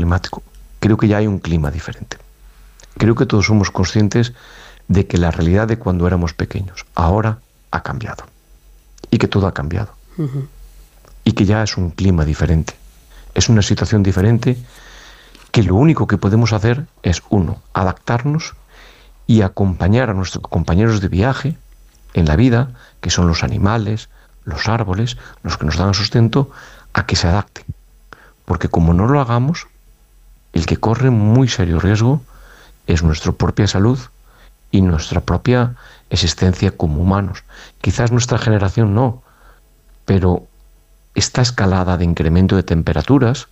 climático. Creo que ya hay un clima diferente. Creo que todos somos conscientes de que la realidad de cuando éramos pequeños ahora ha cambiado. Y que todo ha cambiado. Y que ya es un clima diferente. Es una situación diferente que lo único que podemos hacer es, uno, adaptarnos y acompañar a nuestros compañeros de viaje en la vida, que son los animales, los árboles, los que nos dan sustento, a que se adapten. Porque como no lo hagamos, el que corre muy serio riesgo es nuestra propia salud y nuestra propia existencia como humanos. Quizás nuestra generación no, pero esta escalada de incremento de temperaturas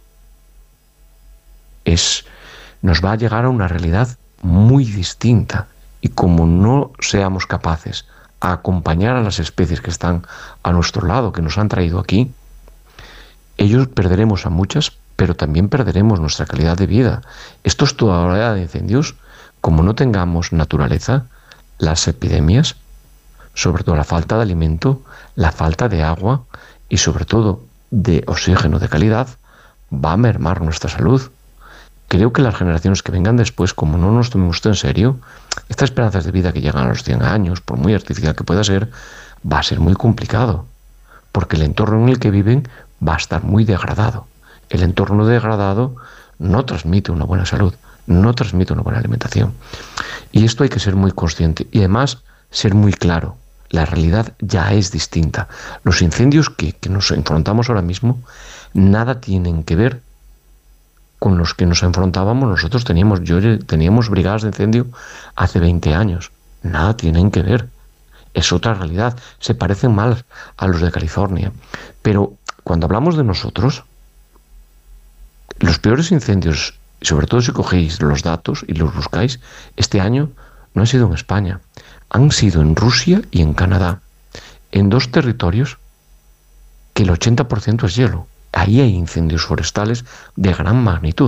nos va a llegar a una realidad muy distinta, y como no seamos capaces a acompañar a las especies que están a nuestro lado, que nos han traído aquí, ellos perderemos a muchas, pero también perderemos nuestra calidad de vida. Esto es toda hora de incendios. Como no tengamos naturaleza, las epidemias, sobre todo la falta de alimento, la falta de agua y sobre todo de oxígeno de calidad, va a mermar nuestra salud. Creo que las generaciones que vengan después, como no nos tomemos esto en serio, estas esperanzas de vida que llegan a los 100 años, por muy artificial que pueda ser, va a ser muy complicado, porque el entorno en el que viven va a estar muy degradado. El entorno degradado no transmite una buena salud, no transmite una buena alimentación. Y esto hay que ser muy consciente y además ser muy claro. La realidad ya es distinta. Los incendios que nos enfrentamos ahora mismo nada tienen que ver con los que nos enfrentábamos. Nosotros teníamos brigadas de incendio hace 20 años. Nada tienen que ver. Es otra realidad. Se parecen más a los de California. Pero cuando hablamos de nosotros, los peores incendios, sobre todo si cogéis los datos y los buscáis, este año no han sido en España. Han sido en Rusia y en Canadá, en dos territorios que el 80% es hielo. Ahí hay incendios forestales de gran magnitud.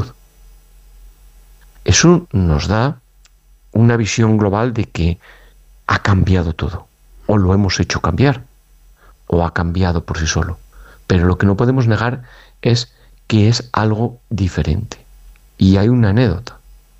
Eso nos da una visión global de que ha cambiado todo, o lo hemos hecho cambiar, o ha cambiado por sí solo. Pero lo que no podemos negar es que es algo diferente. Y hay una anécdota.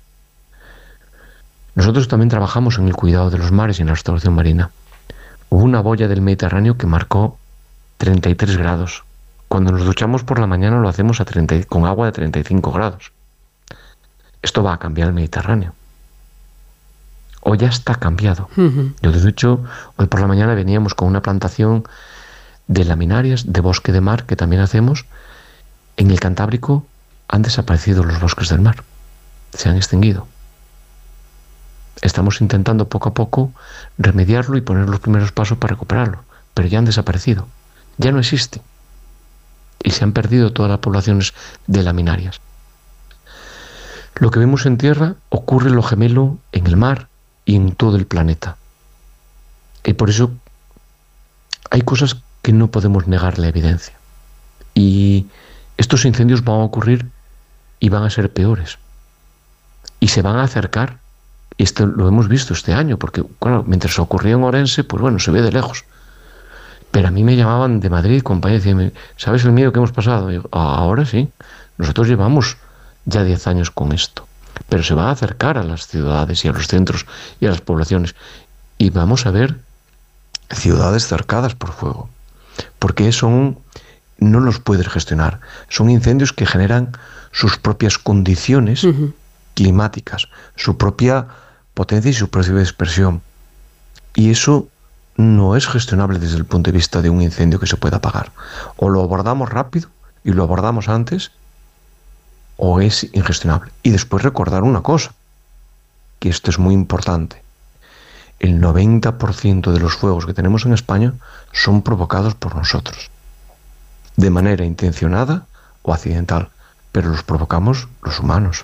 Nosotros también trabajamos en el cuidado de los mares y en la restauración marina. Hubo una boya del Mediterráneo que marcó 33 grados. Cuando nos duchamos por la mañana lo hacemos con agua de 35 grados. Esto va a cambiar el Mediterráneo. O ya está cambiado. Yo, de hecho, hoy por la mañana veníamos con una plantación de laminarias, de bosque de mar, que también hacemos. En el Cantábrico han desaparecido los bosques del mar. Se han extinguido. Estamos intentando poco a poco remediarlo y poner los primeros pasos para recuperarlo, pero ya han desaparecido, ya no existen, y se han perdido todas las poblaciones de laminarias. Lo que vemos en tierra ocurre lo gemelo en el mar y en todo el planeta. Y por eso hay cosas que no podemos negar la evidencia. Y estos incendios van a ocurrir y van a ser peores. Y se van a acercar. Esto lo hemos visto este año, porque claro, mientras ocurría en Orense, pues bueno, se ve de lejos. Pero a mí me llamaban de Madrid, compañeros, y decían, ¿sabes el miedo que hemos pasado? Y digo, ahora sí, nosotros llevamos ya 10 años con esto, pero se va a acercar a las ciudades y a los centros y a las poblaciones, y vamos a ver ciudades cercadas por fuego, porque no los puedes gestionar. Son incendios que generan sus propias condiciones climáticas, su propia potencia y su propia dispersión. Y eso no es gestionable desde el punto de vista de un incendio que se pueda apagar. O lo abordamos rápido y lo abordamos antes, o es ingestionable. Y después recordar una cosa, que esto es muy importante. El 90% de los fuegos que tenemos en España son provocados por nosotros, de manera intencionada o accidental, pero los provocamos los humanos.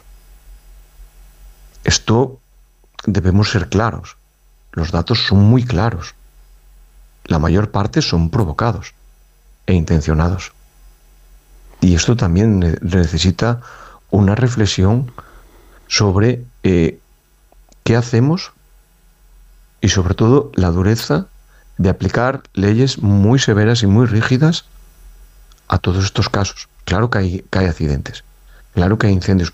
Esto debemos ser claros. Los datos son muy claros. La mayor parte son provocados e intencionados. Y esto también necesita una reflexión sobre qué hacemos y sobre todo la dureza de aplicar leyes muy severas y muy rígidas a todos estos casos. Claro que hay accidentes, claro que hay incendios,